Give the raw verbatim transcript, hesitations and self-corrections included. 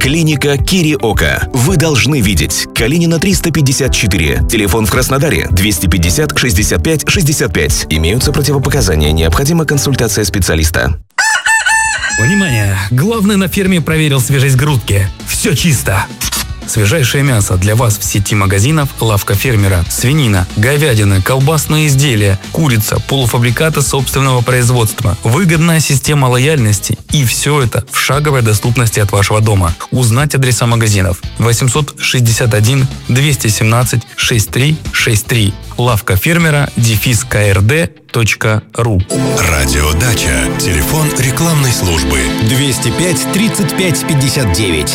Клиника Кириока. Вы должны видеть. Калинина триста пятьдесят четыре. Телефон в Краснодаре двести пятьдесят шестьдесят пять шестьдесят пять. Имеются противопоказания. Необходима консультация специалиста. Внимание! Главный на ферме проверил свежесть грудки. Все чисто. Свежайшее мясо для вас в сети магазинов «Лавка фермера». Свинина, говядина, колбасные изделия, курица, полуфабрикаты собственного производства, выгодная система лояльности и все это в шаговой доступности от вашего дома. Узнать адреса магазинов: восемьсот шестьдесят один двести семнадцать шестьдесят три шестьдесят три. Лавка фермера, дефис КРД точка ру. Радиодача. Телефон рекламной службы двести пять тридцать пять пятьдесят девять.